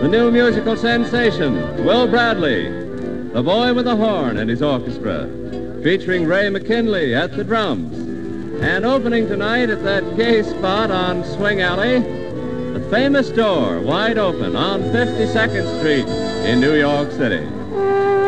the new musical sensation, Will Bradley, the boy with the horn and his orchestra, featuring Ray McKinley at the drums. And opening tonight at that gay spot on Swing Alley, the famous door wide open on 52nd Street in New York City.